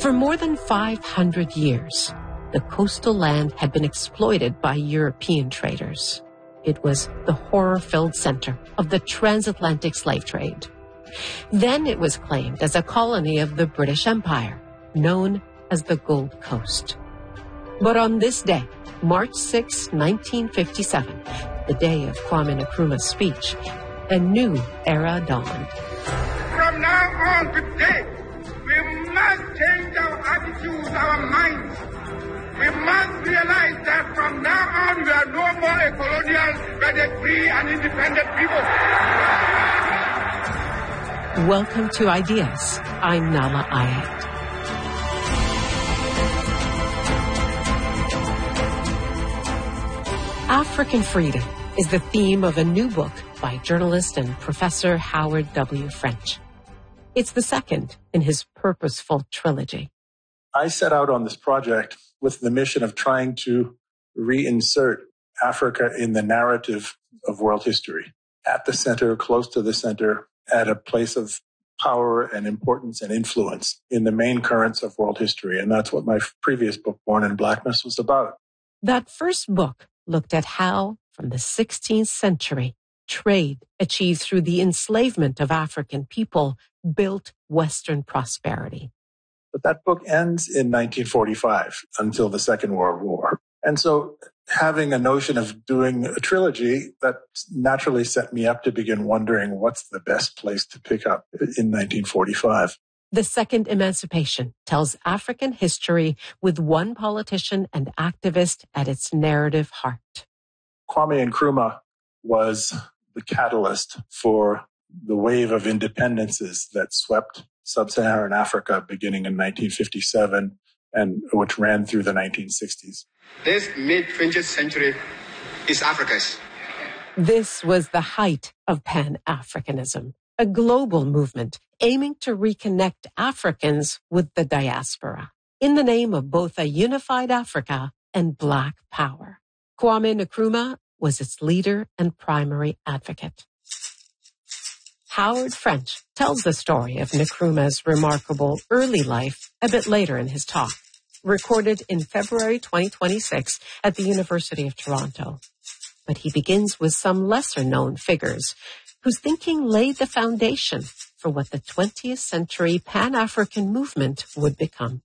For more than 500 years, the coastal land had been exploited by European traders. It was the horror-filled center of the transatlantic slave trade. Then it was claimed as a colony of the British Empire, known as the Gold Coast. But on this day, March 6, 1957, the day of Kwame Nkrumah's speech, a new era dawned. From now on today, we must change our attitudes, our minds. We must realize that from now on, we are no more a colonial, but a free and independent people. Welcome to Ideas. I'm Nahlah Ayed. African freedom is the theme of a new book by journalist and professor Howard W. French. It's the second in his purposeful trilogy. I set out on this project with the mission of trying to reinsert Africa in the narrative of world history, at the center, close to the center, at a place of power and importance and influence in the main currents of world history. And that's what my previous book, Born in Blackness, was about. That first book looked at how, from the 16th century, trade achieved through the enslavement of African people built Western prosperity. But that book ends in 1945 until the Second World War. And so having a notion of doing a trilogy, that naturally set me up to begin wondering what's the best place to pick up in 1945. The Second Emancipation tells African history with one politician and activist at its narrative heart. Kwame Nkrumah was the catalyst for the wave of independences that swept sub-Saharan Africa beginning in 1957 and which ran through the 1960s. This mid-20th century is Africa's. This was the height of Pan-Africanism, a global movement aiming to reconnect Africans with the diaspora in the name of both a unified Africa and Black power. Kwame Nkrumah was its leader and primary advocate. Howard French tells the story of Nkrumah's remarkable early life a bit later in his talk, recorded in February 2026 at the University of Toronto. But he begins with some lesser-known figures whose thinking laid the foundation for what the 20th century Pan-African movement would become.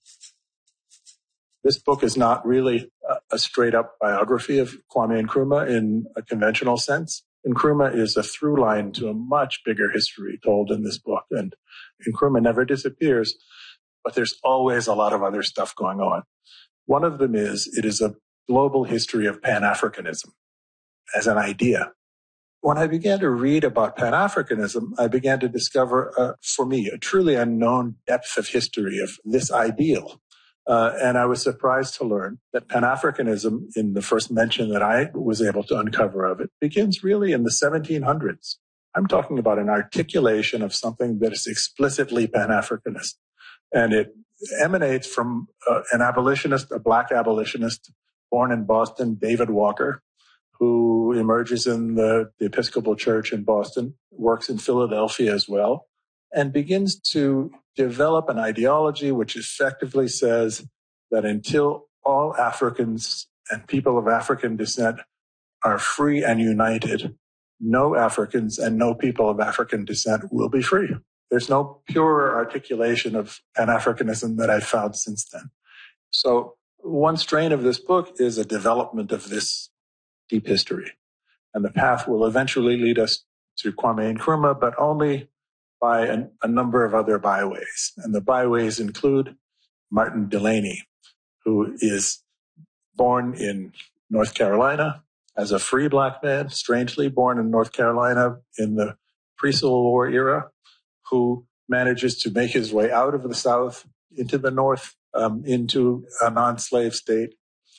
This book is not really a straight-up biography of Kwame Nkrumah in a conventional sense. Nkrumah is a through line to a much bigger history told in this book. And Nkrumah never disappears, but there's always a lot of other stuff going on. One of them is, it is a global history of Pan-Africanism as an idea. When I began to read about Pan-Africanism, I began to discover, for me, a truly unknown depth of history of this ideal. And I was surprised to learn that Pan-Africanism, in the first mention that I was able to uncover of it, begins really in the 1700s. I'm talking about an articulation of something that is explicitly Pan-Africanist. And it emanates from an abolitionist, a Black abolitionist born in Boston, David Walker, who emerges in the Episcopal Church in Boston, works in Philadelphia as well, and begins to develop an ideology which effectively says that until all Africans and people of African descent are free and united, no Africans and no people of African descent will be free. There's no purer articulation of Pan-Africanism that I've found since then. So one strain of this book is a development of this deep history. And the path will eventually lead us to Kwame Nkrumah, but only by a number of other byways. And the byways include Martin Delany, who is born in North Carolina as a free Black man, strangely born in North Carolina in the pre-Civil War era, who manages to make his way out of the South into the North, into a non-slave state,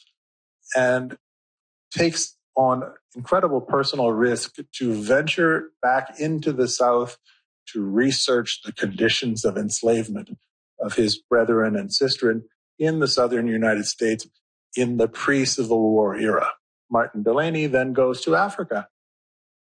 and takes on incredible personal risk to venture back into the South to research the conditions of enslavement of his brethren and sistren in the southern United States in the pre-Civil War era. Martin Delany then goes to Africa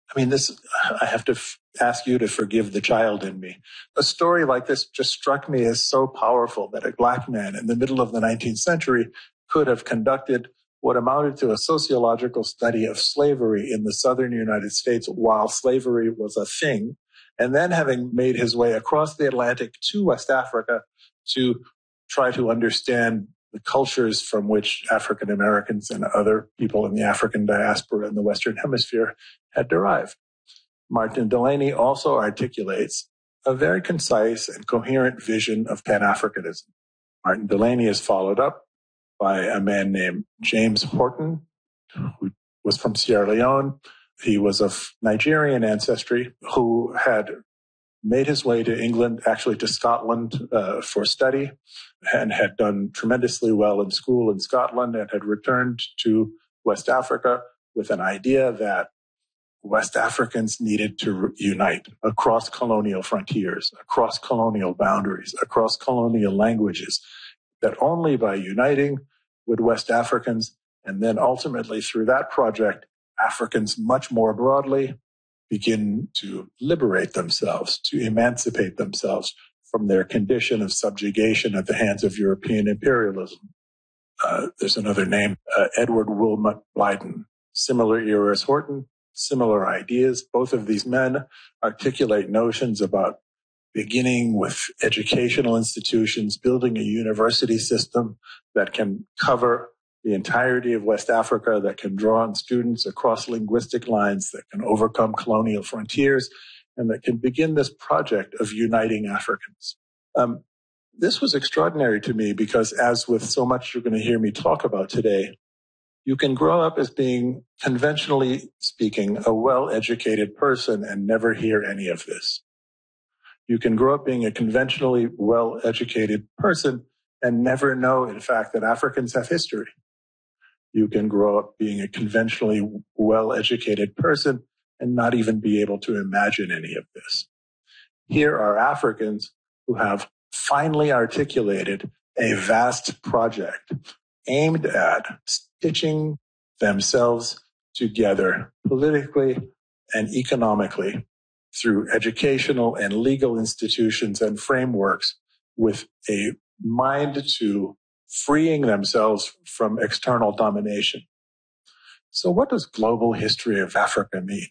I mean, I have to ask you to forgive the child in me. A story like this just struck me as so powerful that a black man in the middle of the 19th century could have conducted what amounted to a sociological study of slavery in the southern United States while slavery was a thing, and then having made his way across the Atlantic to West Africa to try to understand the cultures from which African Americans and other people in the African diaspora in the Western Hemisphere had derived. Martin Delany also articulates a very concise and coherent vision of Pan-Africanism. Martin Delany is followed up by a man named James Horton, who was from Sierra Leone. He was of Nigerian ancestry, who had made his way to England, actually to Scotland for study, and had done tremendously well in school in Scotland, and had returned to West Africa with an idea that West Africans needed to unite across colonial frontiers, across colonial boundaries, across colonial languages, that only by uniting would West Africans, and then ultimately through that project, Africans much more broadly, begin to liberate themselves, to emancipate themselves from their condition of subjugation at the hands of European imperialism. There's another name, Edward Wilmot Blyden, similar era as Horton, similar ideas. Both of these men articulate notions about beginning with educational institutions, building a university system that can cover the entirety of West Africa, that can draw on students across linguistic lines, that can overcome colonial frontiers, and that can begin this project of uniting Africans. This was extraordinary to me because, as with so much you're going to hear me talk about today, you can grow up as being, conventionally speaking, a well-educated person and never hear any of this. You can grow up being a conventionally well-educated person and never know, in fact, that Africans have history. You can grow up being a conventionally well-educated person and not even be able to imagine any of this. Here are Africans who have finally articulated a vast project aimed at stitching themselves together politically and economically through educational and legal institutions and frameworks with a mind to freeing themselves from external domination. So what does global history of Africa mean?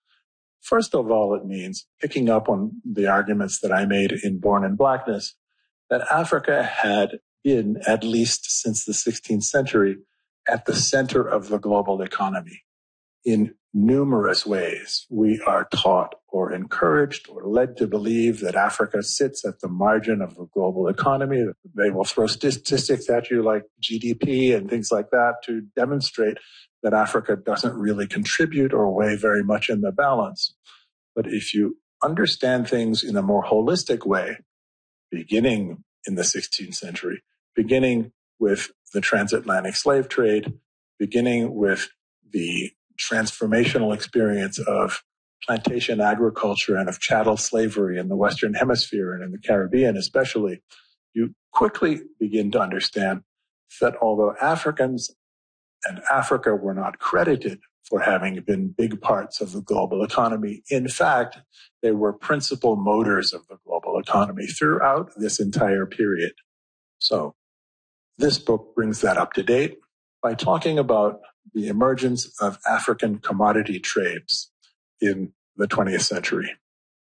First of all, it means, picking up on the arguments that I made in Born in Blackness, that Africa had been, at least since the 16th century, at the center of the global economy in numerous ways. We are taught or encouraged or led to believe that Africa sits at the margin of the global economy. They will throw statistics at you like GDP and things like that to demonstrate that Africa doesn't really contribute or weigh very much in the balance. But if you understand things in a more holistic way, beginning in the 16th century, beginning with the transatlantic slave trade, beginning with the transformational experience of plantation agriculture and of chattel slavery in the Western Hemisphere and in the Caribbean especially, you quickly begin to understand that although Africans and Africa were not credited for having been big parts of the global economy, in fact, they were principal motors of the global economy throughout this entire period. So this book brings that up to date by talking about the emergence of African commodity trades in the 20th century.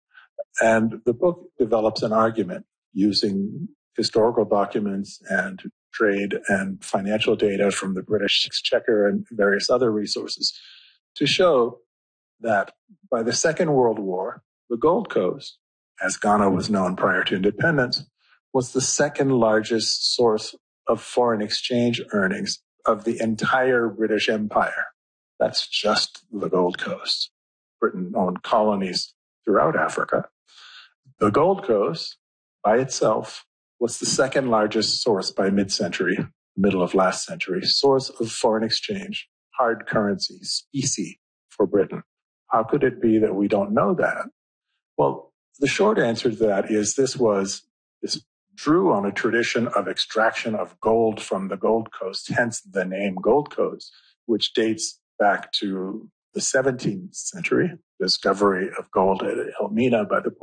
And the book develops an argument using historical documents and trade and financial data from the British Exchequer and various other resources to show that by the Second World War, the Gold Coast, as Ghana was known prior to independence, was the second largest source of foreign exchange earnings of the entire British Empire. That's just the Gold Coast. Britain owned colonies throughout Africa. The Gold Coast, by itself, was the second largest source by mid-century, middle of last century, source of foreign exchange, hard currency, specie for Britain. How could it be that we don't know that? Well, the short answer to that is this drew on a tradition of extraction of gold from the Gold Coast, hence the name Gold Coast, which dates back to the 17th century. discovery of gold at Elmina by the